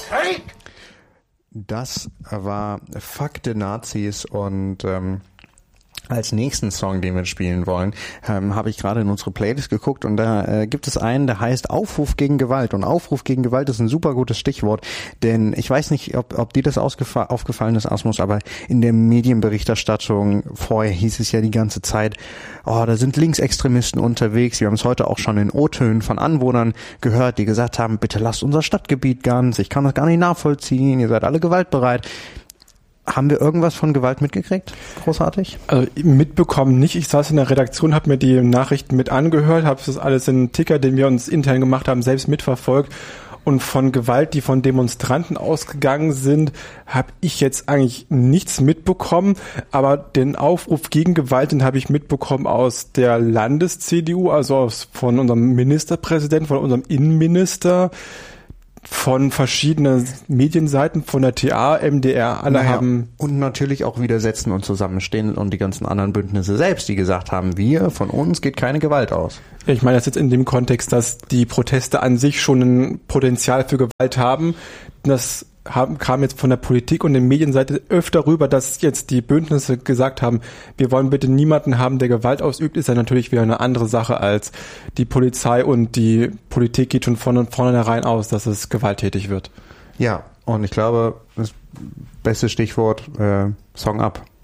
Das war Fuck the Nazis und als nächsten Song, den wir spielen wollen, habe ich gerade in unsere Playlist geguckt und da gibt es einen, der heißt Aufruf gegen Gewalt. Und Aufruf gegen Gewalt ist ein super gutes Stichwort, denn ich weiß nicht, ob dir das aufgefallen ist, Asmus, aber in der Medienberichterstattung vorher hieß es ja die ganze Zeit, oh, da sind Linksextremisten unterwegs. Wir haben es heute auch schon in O-Tönen von Anwohnern gehört, die gesagt haben, bitte lasst unser Stadtgebiet ganz, ich kann das gar nicht nachvollziehen, ihr seid alle gewaltbereit. Haben wir irgendwas von Gewalt mitgekriegt? Großartig? Also mitbekommen nicht. Ich saß in der Redaktion, habe mir die Nachrichten mit angehört, habe das alles in einen Ticker, den wir uns intern gemacht haben, selbst mitverfolgt. Und von Gewalt, die von Demonstranten ausgegangen sind, habe ich jetzt eigentlich nichts mitbekommen. Aber den Aufruf gegen Gewalt, den habe ich mitbekommen aus der Landes-CDU, also von unserem Ministerpräsidenten, von unserem Innenminister, von verschiedenen Medienseiten, von der TA, MDR, alle haben... Und natürlich auch Widersetzen und Zusammenstehen und die ganzen anderen Bündnisse selbst, die gesagt haben, von uns geht keine Gewalt aus. Ich meine das jetzt in dem Kontext, dass die Proteste an sich schon ein Potenzial für Gewalt haben. Das kam jetzt von der Politik und der Medienseite öfter rüber, dass jetzt die Bündnisse gesagt haben, wir wollen bitte niemanden haben, der Gewalt ausübt, ist ja natürlich wieder eine andere Sache als die Polizei, und die Politik geht schon von vornherein aus, dass es gewalttätig wird. Ja, und ich glaube, das beste Stichwort, Song ab.